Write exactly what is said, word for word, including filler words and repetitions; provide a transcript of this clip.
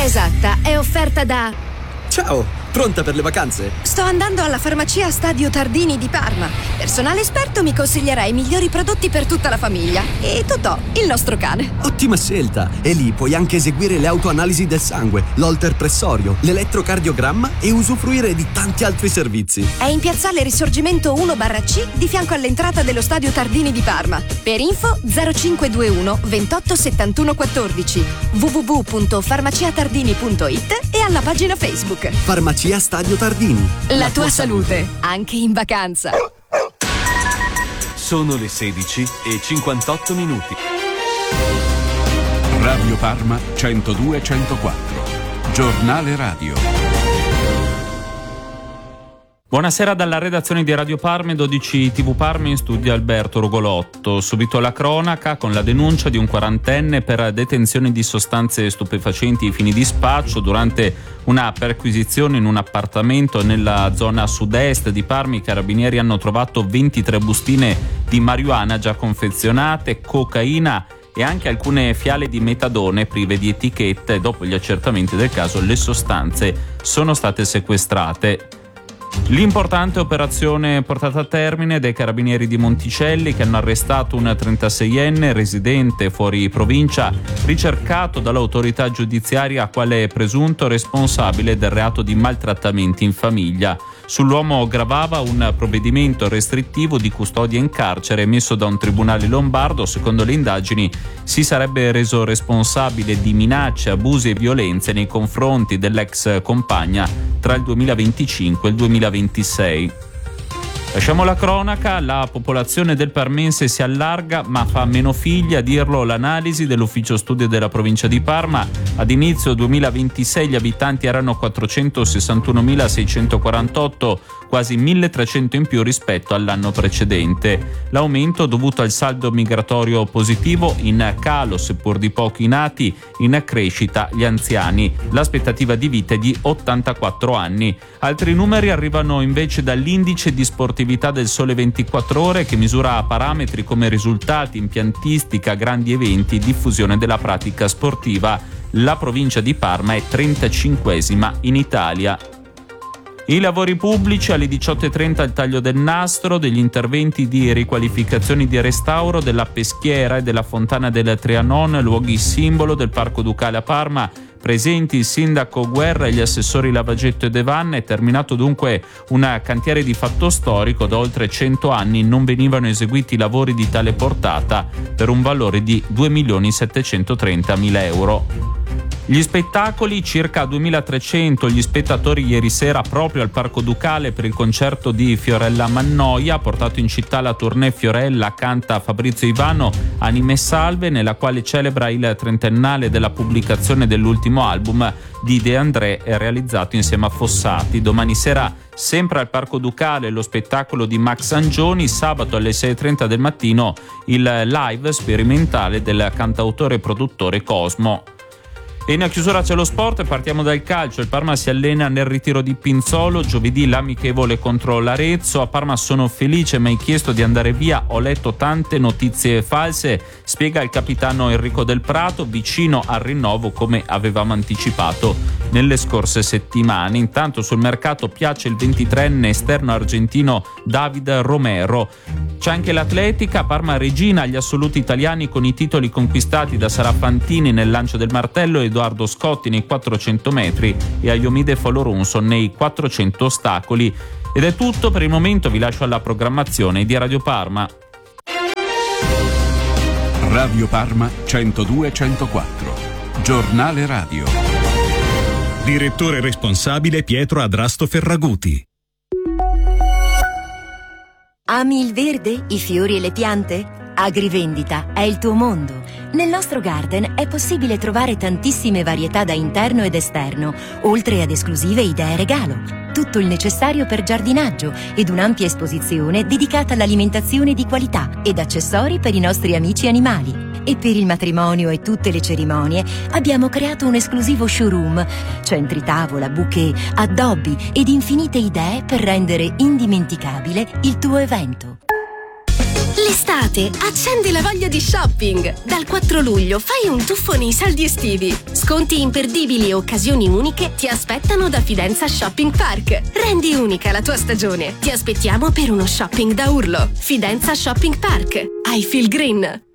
L'ora esatta è offerta da... Ciao, pronta per le vacanze? Sto andando alla farmacia Stadio Tardini di Parma. Personale esperto mi consiglierà i migliori prodotti per tutta la famiglia. E Totò, il nostro cane. Ottima scelta! E lì puoi anche eseguire le autoanalisi del sangue, l'holter pressorio, l'elettrocardiogramma e usufruire di tanti altri servizi. È in piazzale Risorgimento uno barra C, di fianco all'entrata dello Stadio Tardini di Parma. Per info zero cinque due uno ventotto settantuno quattordici, w w w punto farmaciatardini punto it e alla pagina Facebook. Farmacia Stadio Tardini. La, La tua, tua salute, salute, anche in vacanza. Sono le sedici e cinquantotto minuti. Radio Parma centodue centoquattro. Giornale radio. Buonasera dalla redazione di Radio Parma e dodici tivù Parma, in studio Alberto Rogolotto. Subito la cronaca con la denuncia di un quarantenne per detenzione di sostanze stupefacenti ai fini di spaccio durante una perquisizione in un appartamento nella zona sud-est di Parma. I carabinieri hanno trovato ventitré bustine di marijuana già confezionate, cocaina e anche alcune fiale di metadone prive di etichetta, e dopo gli accertamenti del caso le sostanze sono state sequestrate. L'importante operazione portata a termine dai carabinieri di Monticelli, che hanno arrestato un trentaseienne residente fuori provincia, ricercato dall'autorità giudiziaria quale presunto responsabile del reato di maltrattamenti in famiglia. Sull'uomo gravava un provvedimento restrittivo di custodia in carcere emesso da un tribunale lombardo. Secondo le indagini si sarebbe reso responsabile di minacce, abusi e violenze nei confronti dell'ex compagna tra il duemilaventicinque e il duemilaventisei. Lasciamo la cronaca. La popolazione del parmense si allarga ma fa meno figli, a dirlo l'analisi dell'ufficio studio della provincia di Parma. Ad inizio duemilaventisei gli abitanti erano quattrocentosessantunomilaseicentoquarantotto, quasi milletrecento in più rispetto all'anno precedente. L'aumento dovuto al saldo migratorio positivo, in calo seppur di pochi nati, in crescita gli anziani. L'aspettativa di vita è di ottantaquattro anni. Altri numeri arrivano invece dall'indice di sportività del Sole ventiquattro Ore, che misura parametri come risultati, impiantistica, grandi eventi, diffusione della pratica sportiva. La provincia di Parma è trentacinquesima in Italia. I lavori pubblici alle diciotto e trenta, il taglio del nastro degli interventi di riqualificazione e di restauro della Peschiera e della Fontana del Trianon, luoghi simbolo del Parco Ducale a Parma. Presenti il sindaco Guerra e gli assessori Lavagetto e Devanna. È terminato dunque un cantiere di fatto storico. Da oltre cento anni non venivano eseguiti lavori di tale portata, per un valore di due milioni settecentotrentamila euro. Gli spettacoli, circa duemilatrecento gli spettatori ieri sera proprio al Parco Ducale per il concerto di Fiorella Mannoia. Ha portato in città la tournée Fiorella canta Fabrizio Ivano, Anime Salve, nella quale celebra il trentennale della pubblicazione dell'ultimo album di De André, realizzato insieme a Fossati. Domani sera, sempre al Parco Ducale, lo spettacolo di Max Angioni. Sabato alle sei e trenta del mattino il live sperimentale del cantautore e produttore Cosmo. E in chiusura c'è lo sport e partiamo dal calcio. Il Parma si allena nel ritiro di Pinzolo. Giovedì l'amichevole contro l'Arezzo. A Parma sono felice, mi hai chiesto di andare via, ho letto tante notizie false, spiega il capitano Enrico Del Prato, vicino al rinnovo come avevamo anticipato nelle scorse settimane. Intanto sul mercato piace il ventitreenne esterno argentino David Romero. C'è anche l'atletica. Parma regina agli assoluti italiani con i titoli conquistati da Sara Fantini nel lancio del martello e Edoardo Scotti nei quattrocento metri e Ayomide Foloronson nei quattrocento ostacoli. Ed è tutto per il momento, vi lascio alla programmazione di Radio Parma. Radio Parma centodue centoquattro. Giornale radio. Direttore responsabile Pietro Adrasto Ferraguti. Ami il verde, i fiori e le piante? Agrivendita è il tuo mondo. Nel nostro garden è possibile trovare tantissime varietà da interno ed esterno, oltre ad esclusive idee regalo. Tutto il necessario per giardinaggio ed un'ampia esposizione dedicata all'alimentazione di qualità ed accessori per i nostri amici animali. E per il matrimonio e tutte le cerimonie abbiamo creato un esclusivo showroom, centri tavola, bouquet, addobbi ed infinite idee per rendere indimenticabile il tuo evento. L'estate accende la voglia di shopping. Dal quattro luglio fai un tuffo nei saldi estivi. Sconti imperdibili e occasioni uniche ti aspettano da Fidenza Shopping Park. Rendi unica la tua stagione. Ti aspettiamo per uno shopping da urlo. Fidenza Shopping Park. I feel green.